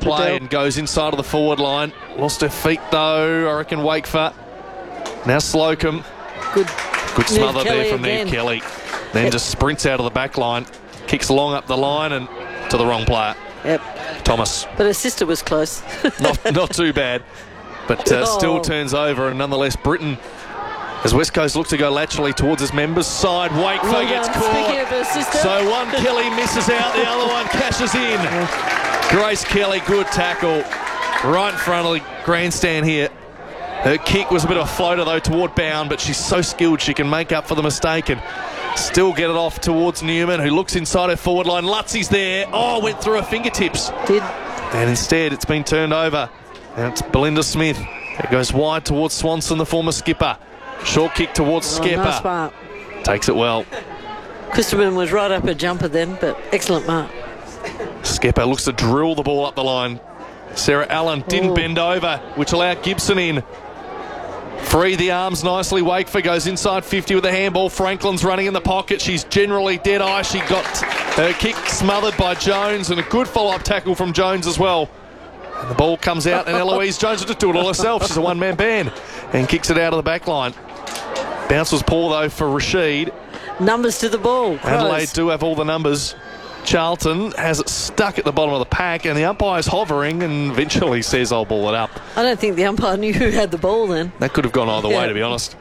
play and goes inside of the forward line. Lost her feet though, I reckon Wakefoot. Now Slocum. Good smother there from Neve Kelly. Then just sprints out of the back line, kicks long up the line and to the wrong player. Yep. Thomas. But her sister was close. not too bad. But still turns over, and nonetheless Britain, as West Coast look to go laterally towards his members' side, Wakefoot gets caught. So one Kelly misses out, the other one cashes in. Grace Kelly, good tackle. Right in front of the grandstand here. Her kick was a bit of a floater though toward bound, but she's so skilled she can make up for the mistake and still get it off towards Newman, who looks inside her forward line. Lutzy's there. Oh, went through her fingertips. And instead it's been turned over. And it's Belinda Smith. It goes wide towards Swanson, the former skipper. Short kick towards Skepper. Nice mark. Takes it well. Christopher was right up her jumper then, but excellent mark. Skepper looks to drill the ball up the line. Sarah Allen didn't bend over, which allowed Gibson in. Free the arms nicely. Wakefoot goes inside 50 with the handball. Franklin's running in the pocket. She's generally dead eye. She got her kick smothered by Jones, and a good follow-up tackle from Jones as well. And the ball comes out, and Eloise Jones will just do it all herself. She's a one-man band and kicks it out of the back line. Bounce was poor, though, for Rashid. Numbers to the ball. Adelaide do have all the numbers. Charlton has it stuck at the bottom of the pack, and the umpire's hovering and eventually says, I'll ball it up. I don't think the umpire knew who had the ball then. That could have gone either way, to be honest.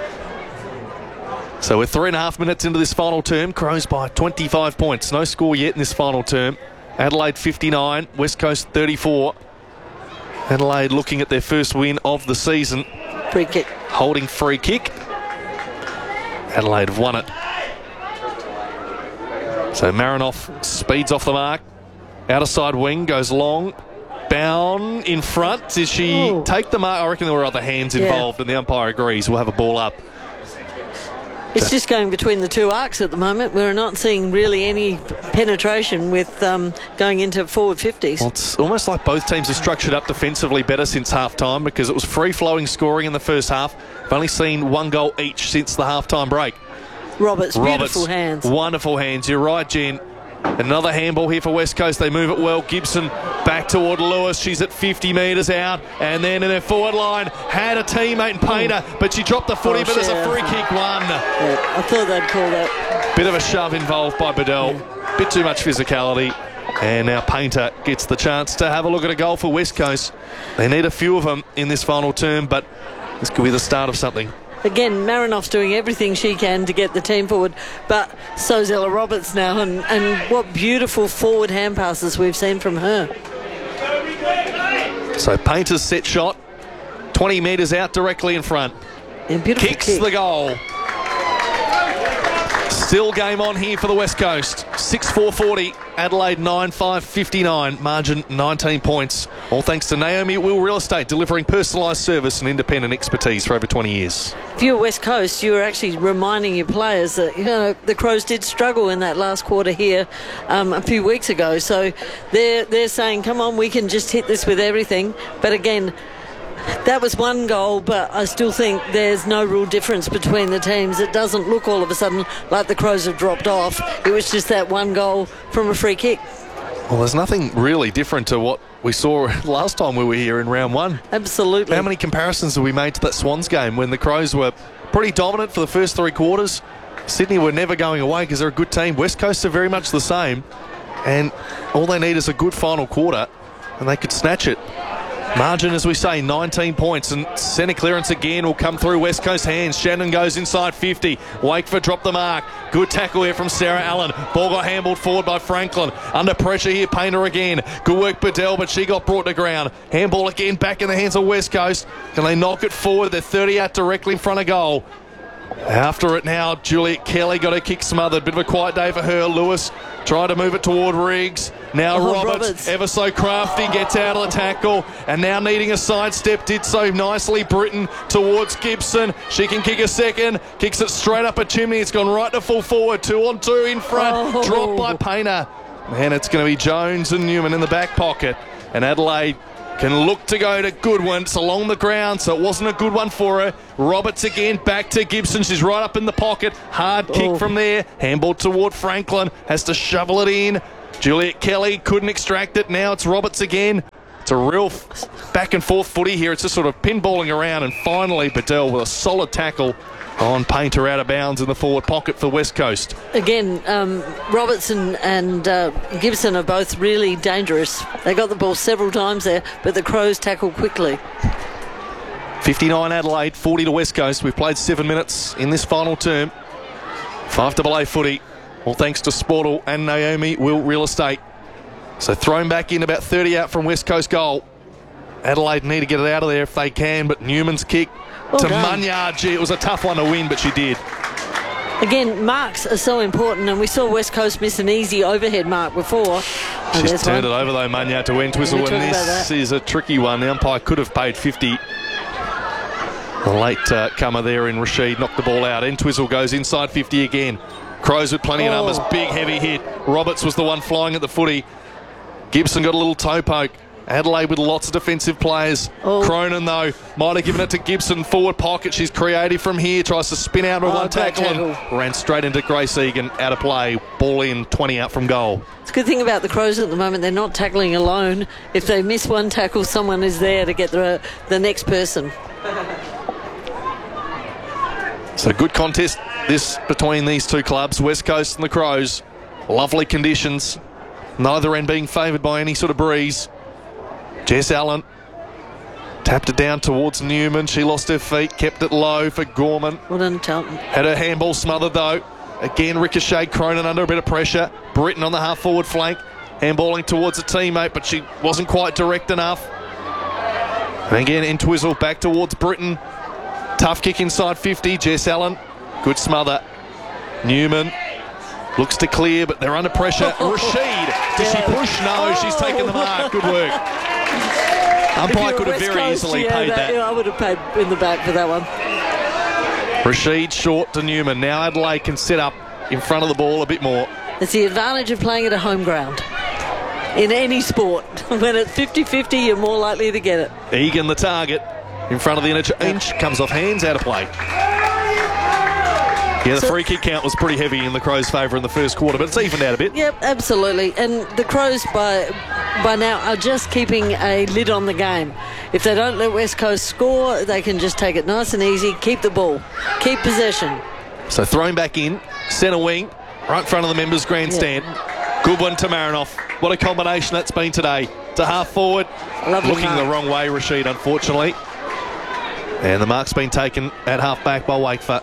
So we're 3.5 minutes into this final term. Crows by 25 points. No score yet in this final term. Adelaide 59, West Coast 34. Adelaide looking at their first win of the season. Free kick. Holding free kick. Adelaide have won it. So Marinoff speeds off the mark. Outer side wing goes long. Bound in front. Does she take the mark? I reckon there were other hands involved, and the umpire agrees. We'll have a ball up. It's just going between the two arcs at the moment. We're not seeing really any penetration with going into forward 50s. Well, it's almost like both teams are structured up defensively better since half-time, because it was free-flowing scoring in the first half. I've only seen one goal each since the half-time break. Roberts, beautiful hands. Wonderful hands. You're right, Jen. Another handball here for West Coast. They move it well. Gibson back toward Lewis. She's at 50 metres out. And then in their forward line, had a teammate in Painter, but she dropped the footy, but there's a free kick one. Yeah, I thought they'd call that. Bit of a shove involved by Bedell. Bit too much physicality. And now Painter gets the chance to have a look at a goal for West Coast. They need a few of them in this final term, but this could be the start of something. Again, Marinoff's doing everything she can to get the team forward, but so's Ella Roberts now, and what beautiful forward hand passes we've seen from her. So Painter's set shot, 20 metres out directly in front. Kicks the goal. Still game on here for the West Coast. 6-4-40, Adelaide 9-5-59, margin 19 points. All thanks to Naomi Will Real Estate, delivering personalised service and independent expertise for over 20 years. If you're West Coast, you were actually reminding your players that the Crows did struggle in that last quarter here a few weeks ago. So they're saying, come on, we can just hit this with everything. But again, that was one goal, but I still think there's no real difference between the teams. It doesn't look all of a sudden like the Crows have dropped off. It was just that one goal from a free kick. Well, there's nothing really different to what we saw last time we were here in round one. Absolutely. How many comparisons have we made to that Swans game when the Crows were pretty dominant for the first three quarters? Sydney were never going away because they're a good team. West Coast are very much the same. And all they need is a good final quarter and they could snatch it. Margin, as we say, 19 points, and centre clearance again will come through West Coast hands. Shannon goes inside 50. Wakefoot dropped the mark. Good tackle here from Sarah Allen. Ball got handballed forward by Franklin. Under pressure here, Painter again. Good work, Bedell, but she got brought to ground. Handball again back in the hands of West Coast. Can they knock it forward? They're 30 out directly in front of goal. After it now, Juliet Kelly got her kick smothered. Bit of a quiet day for her. Lewis tried to move it toward Riggs. Now Roberts, ever so crafty, gets out of the tackle. And now needing a sidestep, did so nicely. Britton towards Gibson. She can kick a second. Kicks it straight up a chimney. It's gone right to full forward. 2-on-2 in front. Dropped by Painter. And it's going to be Jones and Newman in the back pocket. And Adelaide can look to go to Goodwin. It's along the ground, so it wasn't a good one for her. Roberts again, back to Gibson. She's right up in the pocket. Hard kick from there. Handball toward Franklin. Has to shovel it in. Juliet Kelly couldn't extract it. Now it's Roberts again. It's a real back and forth footy here. It's just sort of pinballing around, and finally Bedell with a solid tackle on Painter out of bounds in the forward pocket for West Coast. Again, Robertson and Gibson are both really dangerous. They got the ball several times there, but the Crows tackled quickly. 59 Adelaide, 40 to West Coast. We've played 7 minutes in this final term. 5AA footy, all thanks to Sportal and Naomi Will Real Estate. So thrown back in, about 30 out from West Coast goal. Adelaide need to get it out of there if they can, but Newman's kick to Munyard. Gee, it was a tough one to win, but she did. Again, marks are so important, and we saw West Coast miss an easy overhead mark before. She's turned it over, though, Munyard to Entwistle, and this is a tricky one. The umpire could have paid 50. The late comer there in Rashid knocked the ball out. Entwistle goes inside 50 again. Crows with plenty of numbers. Big, heavy hit. Roberts was the one flying at the footy. Gibson got a little toe poke. Adelaide with lots of defensive players. Cronin, though, might have given it to Gibson. Forward pocket. She's creative from here. Tries to spin out with one tackle and ran straight into Grace Egan. Out of play. Ball in, 20 out from goal. It's a good thing about the Crows at the moment. They're not tackling alone. If they miss one tackle, someone is there to get the next person. So good contest this between these two clubs, West Coast and the Crows. Lovely conditions. Neither end being favoured by any sort of breeze. Jess Allen tapped it down towards Newman. She lost her feet, kept it low for Gorman. Well done, Charlton. Had her handball smothered though. Again, Ricochet, Cronin under a bit of pressure. Britton on the half-forward flank. Handballing towards a teammate, but she wasn't quite direct enough. And again, Entwistle back towards Britton. Tough kick inside 50. Jess Allen, good smother. Newman looks to clear, but they're under pressure. Rashid, does she push? No, she's taken the mark. Good work. Umpire could have very easily paid that. I would have paid in the back for that one. Rashid short to Newman. Now Adelaide can set up in front of the ball a bit more. It's the advantage of playing at a home ground. In any sport, when it's 50-50, you're more likely to get it. Egan the target. In front of the inch, comes off hands, out of play. Yeah, the free kick count was pretty heavy in the Crows' favour in the first quarter, but it's evened out a bit. Yep, absolutely. And the Crows, by now, are just keeping a lid on the game. If they don't let West Coast score, they can just take it nice and easy, keep the ball, keep possession. So thrown back in, centre wing, right in front of the members' grandstand. Yep. Good one to Marinoff. What a combination that's been today. To half forward, looking the wrong way, Rashid, unfortunately. And the mark's been taken at half-back by Wakefoot.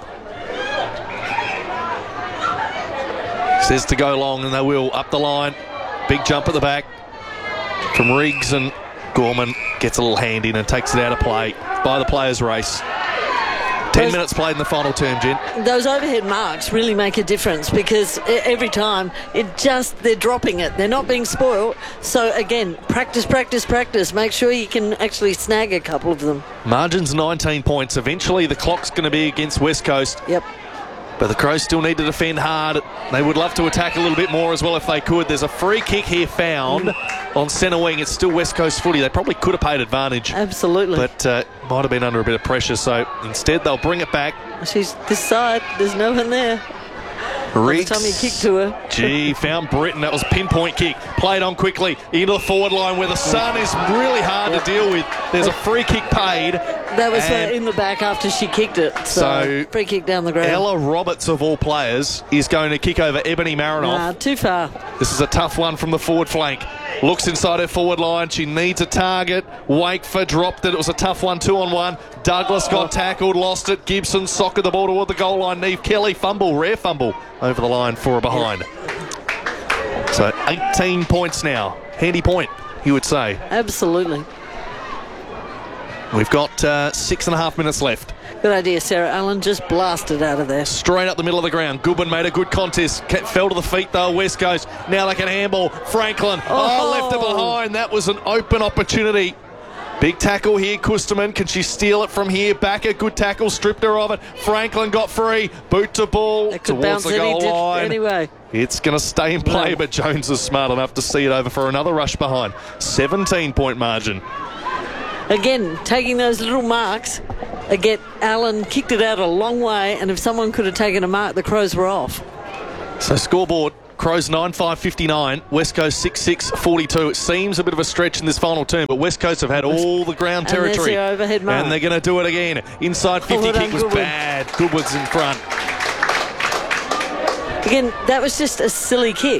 Says to go long, and they will. Up the line. Big jump at the back from Riggs, and Gorman gets a little hand in and takes it out of play by the players' race. 10 minutes played in the final term, Jen. Those overhead marks really make a difference, because every time they're dropping it. They're not being spoiled. So again, practice. Make sure you can actually snag a couple of them. Margin's 19 points. Eventually the clock's going to be against West Coast. Yep. But the Crows still need to defend hard. They would love to attack a little bit more as well if they could. There's a free kick here found on centre wing. It's still West Coast footy. They probably could have paid advantage. Absolutely. But might have been under a bit of pressure. So instead they'll bring it back. She's this side. There's no one there. Riggs, time he kicked to her. Gee, found Britton. That was pinpoint kick. Played on quickly into the forward line where the sun is really hard to deal with. There's a free kick paid. That was in the back after she kicked it. So free kick down the ground. Ella Roberts, of all players, is going to kick over Ebony Marinoff. Nah, too far. This is a tough one from the forward flank. Looks inside her forward line. She needs a target. Wakefoot dropped it. It was a tough one, 2-on-1. Douglas got tackled, lost it. Gibson socketed the ball toward the goal line. Neve Kelly rare fumble over the line for a behind. So 18 points now. Handy point, you would say. Absolutely. We've got 6.5 minutes left. Good idea, Sarah Allen. Just blasted out of there. Straight up the middle of the ground. Goodwin made a good contest. Fell to the feet though. West Coast. Now they can handball. Franklin. Left it behind. That was an open opportunity. Big tackle here. Kusterman. Can she steal it from here? Back a good tackle. Stripped her of it. Franklin got free. Boot to ball towards the goal line. Anyway. It's going to stay in play, but Jones is smart enough to see it over for another rush behind. 17-point margin. Again, taking those little marks. Again, Allen kicked it out a long way, and if someone could have taken a mark, the Crows were off. So scoreboard, Crows 9-5-59, West Coast 6-6-42. It seems a bit of a stretch in this final term, but West Coast have had all the ground territory. And there's your overhead mark. And they're going to do it again. Inside 50 kick was bad. Goodwood's in front. Again, that was just a silly kick.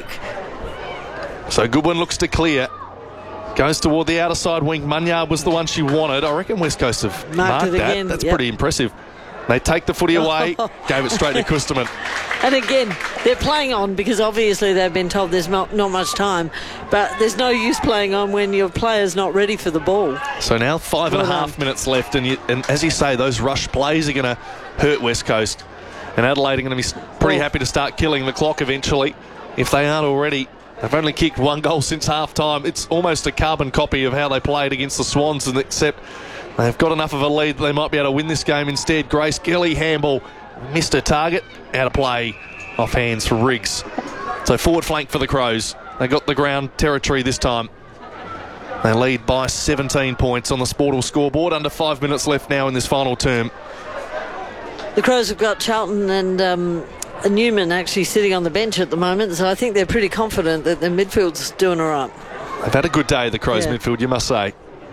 So Goodwin looks to clear. Goes toward the outer side wing. Munyard was the one she wanted. I reckon West Coast have marked that. Again. That's pretty impressive. They take the footy away, gave it straight to Kusterman. And again, they're playing on because obviously they've been told there's not much time, but there's no use playing on when your player's not ready for the ball. So now 5.5 minutes left, and as you say, those rush plays are going to hurt West Coast. And Adelaide are going to be pretty happy to start killing the clock eventually, if they aren't already. They've only kicked one goal since half-time. It's almost a carbon copy of how they played against the Swans, except they've got enough of a lead that they might be able to win this game instead. Grace Kelly handball missed her target. Out of play off hands for Riggs. So forward flank for the Crows. They got the ground territory this time. They lead by 17 points on the Sportal scoreboard. Under 5 minutes left now in this final term. The Crows have got Charlton and Newman actually sitting on the bench at the moment, so I think they're pretty confident that their midfield's doing all right. They've had a good day, the Crows midfield, you must say.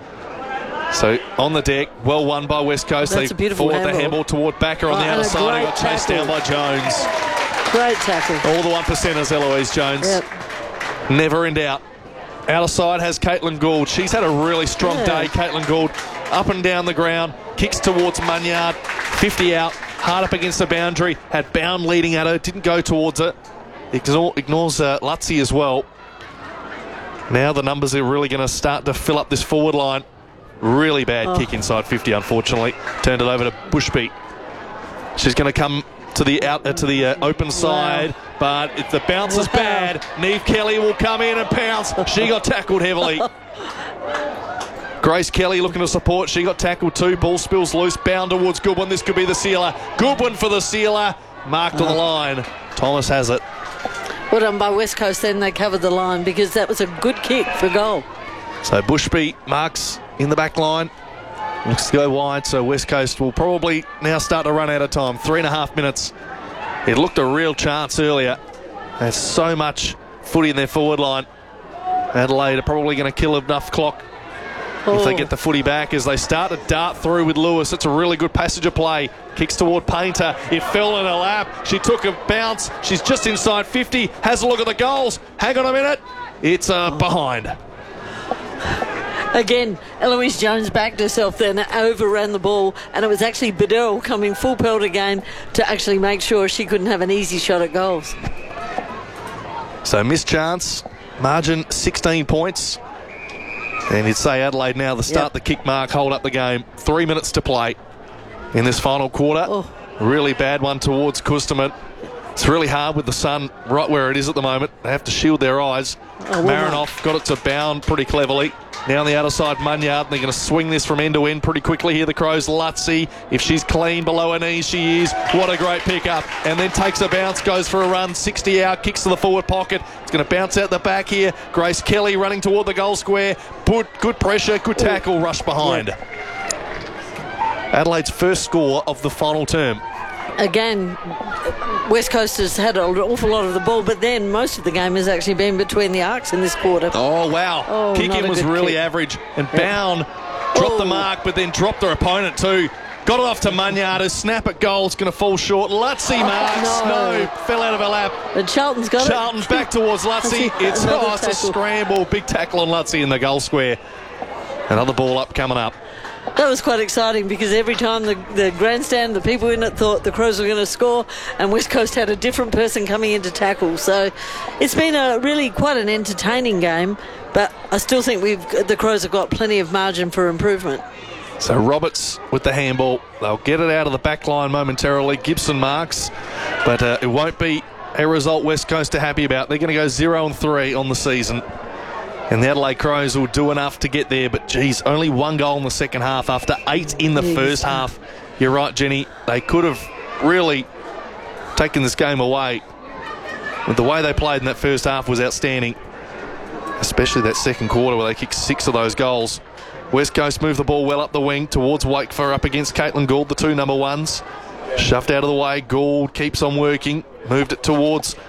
So on the deck, well won by West Coast. That's a beautiful forward the handball toward Backer on the outer side. He got chased down by Jones. Great tackle. All the 1%ers, Eloise Jones. Yep. Never in doubt. Outer side has Caitlin Gould. She's had a really strong day, Caitlin Gould. Up and down the ground, kicks towards Munyard, 50 out, hard up against the boundary, had Bound leading at her, didn't go towards it. Ignores Lutzi as well. Now the numbers are really going to start to fill up this forward line. Really bad kick inside 50, unfortunately. Turned it over to Bushbeat. She's going to come to the open side, but if the bounce is bad, Neve Kelly will come in and pounce. She got tackled heavily. Grace Kelly looking to support. She got tackled too. Ball spills loose. Bound towards Goodwin. This could be the sealer. Goodwin for the sealer. Marked on the line. Thomas has it. Well done by West Coast then. They covered the line because that was a good kick for goal. So Bushbeat marks in the back line. Looks to go wide, so West Coast will probably now start to run out of time. 3.5 minutes. It looked a real chance earlier. There's so much footy in their forward line. Adelaide are probably going to kill enough clock if they get the footy back as they start to dart through with Lewis. It's a really good passage of play. Kicks toward Painter. It fell in her lap. She took a bounce. She's just inside 50. Has a look at the goals. Hang on a minute. It's behind. Again, Eloise Jones backed herself then, overran the ball, and it was actually Bedell coming full pelt again to actually make sure she couldn't have an easy shot at goals. So missed chance, margin 16 points. And you'd say Adelaide now, start the kick mark, hold up the game. 3 minutes to play in this final quarter. Really bad one towards Kusterman. It's really hard with the sun right where it is at the moment. They have to shield their eyes. Marinoff got it to Bound pretty cleverly. Now on the outer side, Munyard. They're going to swing this from end to end pretty quickly here. The Crows, Lutzi. If she's clean below her knees, she is. What a great pickup. And then takes a bounce, goes for a run. 60 out, kicks to the forward pocket. It's going to bounce out the back here. Grace Kelly running toward the goal square. Good pressure, good tackle, rush behind. Adelaide's first score of the final term. Again, West Coast has had an awful lot of the ball, but then most of the game has actually been between the arcs in this quarter. Oh, wow. Kick-in was really average. And Bound dropped the mark, but then dropped her opponent too. Got it off to Munyard. Her snap at goal is going to fall short. Lutzi marks. No, fell out of her lap. And Charlton's got Charlton's back towards Lutzi. It's a scramble. Big tackle on Lutzi in the goal square. Another ball up coming up. That was quite exciting because every time the grandstand, the people in it thought the Crows were going to score, and West Coast had a different person coming in to tackle. So it's been really quite an entertaining game, but I still think the Crows have got plenty of margin for improvement. So Roberts with the handball. They'll get it out of the back line momentarily. Gibson marks, but it won't be a result West Coast are happy about. They're going to go 0-3 on the season. And the Adelaide Crows will do enough to get there. But, geez, only one goal in the second half after 8 in the first half. You're right, Jenny. They could have really taken this game away. But the way they played in that first half was outstanding. Especially that second quarter where they kicked 6 of those goals. West Coast moved the ball well up the wing towards Wakefer up against Caitlin Gould, the 2 number 1s. Shoved out of the way. Gould keeps on working. Moved it towards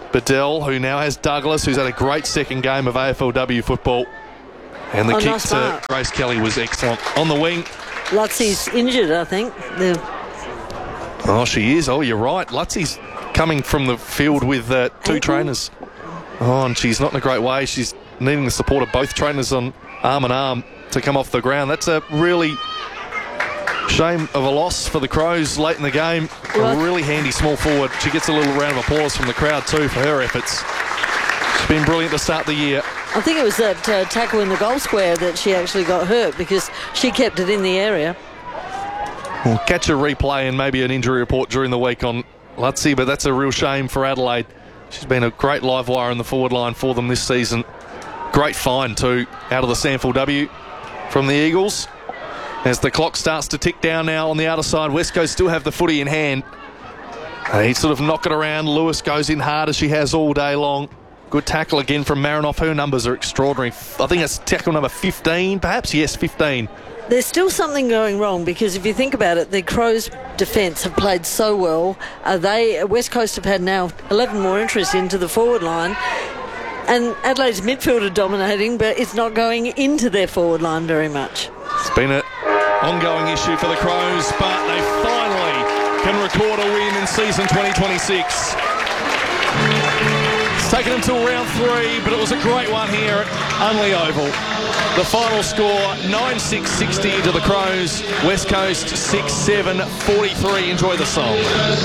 Bedell, who now has Douglas, who's had a great second game of AFLW football. And the kick nice to mark. Grace Kelly was excellent. On the wing. Lutzie's injured, I think. Oh, she is. Oh, you're right. Lutzie's coming from the field with two trainers. Oh, and she's not in a great way. She's needing the support of both trainers on arm in arm to come off the ground. That's a really shame of a loss for the Crows late in the game. A really handy small forward. She gets a little round of applause from the crowd too for her efforts. She's been brilliant to start the year. I think it was that tackle in the goal square that she actually got hurt because she kept it in the area. We'll catch a replay and maybe an injury report during the week on Lutzie, but that's a real shame for Adelaide. She's been a great live wire in the forward line for them this season. Great find too out of the SANFL from the Eagles. As the clock starts to tick down now on the outer side, West Coast still have the footy in hand. They sort of knock it around. Lewis goes in hard as she has all day long. Good tackle again from Marinoff. Her numbers are extraordinary. I think it's tackle number 15, perhaps? Yes, 15. There's still something going wrong because if you think about it, the Crows' defence have played so well. West Coast have had now 11 more entries into the forward line. And Adelaide's midfield are dominating, but it's not going into their forward line very much. It's been an ongoing issue for the Crows, but they finally can record a win in season 2026. It's taken until round 3, but it was a great one here at Unley Oval. The final score, 9-6-60 to the Crows. West Coast 6-7-43. Enjoy the song.